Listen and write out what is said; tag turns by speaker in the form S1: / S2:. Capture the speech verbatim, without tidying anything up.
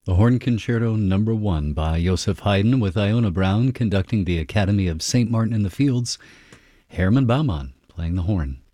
S1: The Horn Concerto Number One by Joseph Haydn, with Iona Brown conducting the Academy of Saint Martin in the Fields, Herman Baumann playing the horn.